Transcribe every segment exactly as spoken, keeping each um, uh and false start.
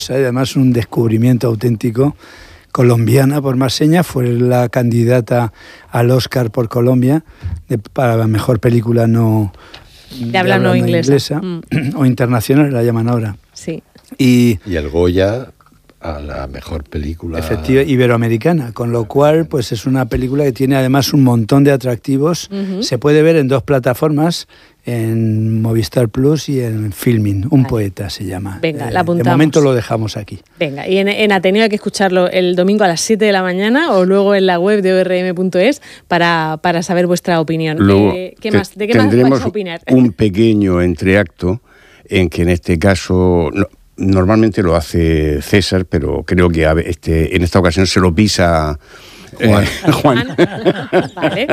Además, un descubrimiento auténtico. Colombiana por más señas, fue la candidata al Oscar por Colombia de, para la mejor película no de, de habla no inglesa, inglesa mm. o internacional, la llaman ahora. Sí. Y, y el Goya a la mejor película efectiva iberoamericana, con lo cual pues es una película que tiene además un montón de atractivos. Uh-huh. Se puede ver en dos plataformas, en Movistar Plus y en Filmin. Un vale. poeta se llama. Venga, eh, la apuntamos. De momento lo dejamos aquí. Venga, y en, en Ateneo hay que escucharlo el domingo a las siete de la mañana o luego en la web de o erre eme punto es para, para saber vuestra opinión. Luego, eh, ¿qué más, ¿De qué más vais a opinar? Un pequeño entreacto en que en este caso... No, normalmente lo hace César, pero creo que este, en esta ocasión se lo pisa Juan. Eh, Juan. Vale.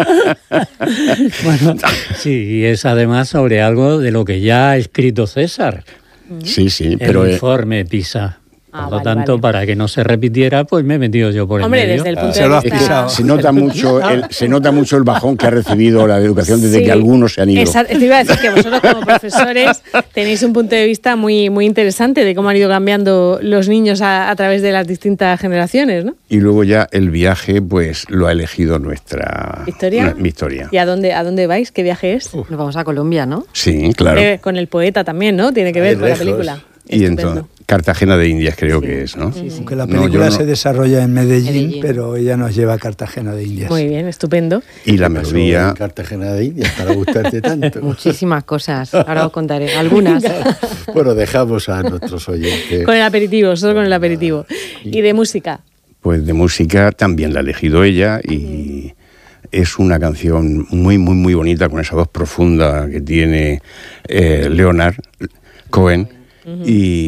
Bueno, sí, y es además sobre algo de lo que ya ha escrito César. Sí, sí, el pero... El informe PISA. Ah, Por lo vale, tanto, vale. para que no se repitiera, pues me he metido yo por Hombre, el medio. desde el punto Se de lo vista... has Se nota mucho el, se nota mucho el bajón que ha recibido la educación desde sí, que algunos se han ido. Esa, te iba a decir que vosotros como profesores tenéis un punto de vista muy, muy interesante de cómo han ido cambiando los niños a, a través de las distintas generaciones, ¿no? Y luego ya el viaje, pues lo ha elegido nuestra... ¿Victoria? Victoria. ¿Y a dónde, a dónde vais? ¿Qué viaje es? Uf. Nos vamos a Colombia, ¿no? Sí, claro. Eh, con el poeta también, ¿no? Tiene que ver con lejos. la película. Y Estupendo. entonces, Cartagena de Indias creo sí. que es, ¿no? Sí, sí. Aunque la No, película yo no... se desarrolla en Medellín, Medellín, pero ella nos lleva a Cartagena de Indias. Muy bien, estupendo. Y la pasó melodía... en Cartagena de Indias para gustarte tanto. Muchísimas cosas, ahora os contaré, algunas. Bueno, dejamos a nuestros oyentes. Con el aperitivo, solo con el aperitivo. ¿Y de música? Pues de música también la ha elegido ella y es una canción muy, muy, muy bonita con esa voz profunda que tiene eh, Leonard Cohen. Uh-huh.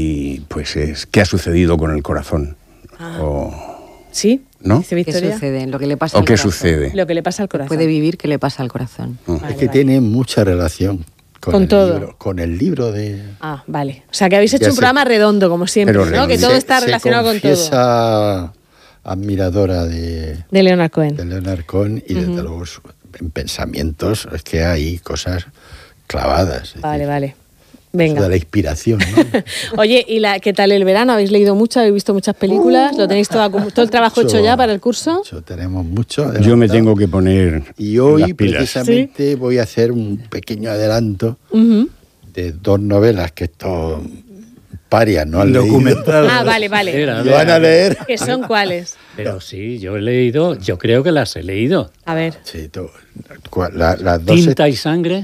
Y pues es ¿qué ha sucedido con el corazón? Ah. O, ¿Sí? ¿no? ¿Dice Victoria? ¿Qué sucede? Lo que le pasa ¿O al qué corazón. sucede? Lo que le pasa al corazón. Puede vivir, ¿qué le pasa al corazón? Uh. Vale, Es que vale. tiene mucha relación con, Con el todo. libro, con el libro de... Ah, vale. O sea, que habéis hecho Ya un se- programa redondo, como siempre, Pero ¿no? redondo. Que todo Se- está se relacionado con todo. confiesa admiradora de, De Leonard Cohen. de Leonard Cohen y desde Ujú. luego su- en pensamientos es que hay cosas clavadas. Es Vale, decir, vale. eso Venga. de la inspiración, ¿no? Oye, ¿y la, qué tal el verano? ¿Habéis leído mucho? ¿Habéis visto muchas películas? ¿Lo tenéis todo, acumu- todo el trabajo Mucho, hecho ya para el curso? mucho, tenemos mucho. Yo me adelantado. tengo que poner Y hoy las pilas. precisamente voy a hacer un pequeño adelanto Ujú. de dos novelas que esto parias no han leído. Documental. Ah, vale, vale. Espera, Lo van a leer. ¿Qué son cuáles? Pero sí, yo he leído, yo creo que las he leído. A ver. Sí, tú- cua- la- las dos Tinta y sangre.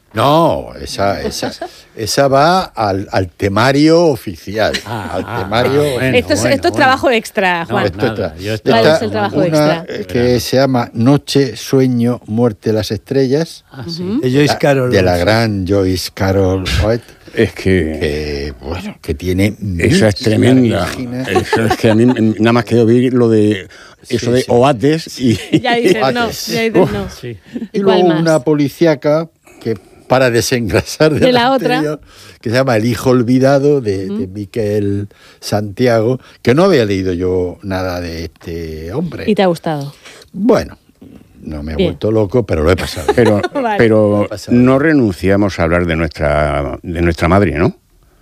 No, esa, esa, esa va al, al temario oficial. Ah, al ah, temario. ah, bueno, esto es, bueno, esto es bueno. trabajo extra, Juan. esto nada, está- yo estoy- ¿Cuál está es el trabajo una extra? que se llama Noche, Sueño, Muerte, las Estrellas, Ah, sí. De Joyce la- Carol. de la gran Joyce Carol Oates, Es que que, bueno, que tiene... esa es mil tremenda. páginas. Eso es que a mí m- nada más que oír lo de eso Sí, de sí. Oates y Ya dices no, Oates. ya dices no. Sí. Y ¿Y cuál luego más? una policíaca que para desengrasar de, De la otra. anterior, que se llama El hijo olvidado de, de Miquel Santiago, que no había leído yo nada de este hombre. ¿Y te ha gustado? Bueno, no me he Bien. vuelto loco, pero lo he pasado. pero Vale. pero Pasado. no renunciamos a hablar de nuestra de nuestra madre, ¿no?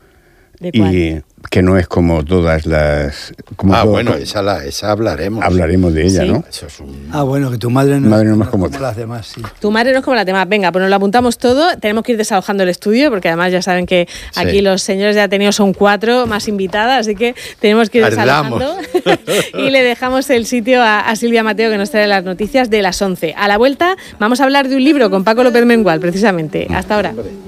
¿De cuál? Y que no es como todas las como ah, todo- bueno, como- esa, la, esa hablaremos. hablaremos de ella, Sí. ¿no? Eso es un... Ah, bueno, que tu madre no, Madre no es más como como tú. las demás, sí. Tu madre no es como la demás. Venga, pues nos lo apuntamos todo. Tenemos que ir desalojando el estudio porque además ya saben que aquí Sí. los señores de Ateneo son cuatro más invitadas, así que tenemos que ir Ardamos. desalojando. Y le dejamos el sitio a, a Silvia Mateo que nos trae las noticias de las once. A la vuelta vamos a hablar de un libro con Paco López Mengual, precisamente. Hasta ahora.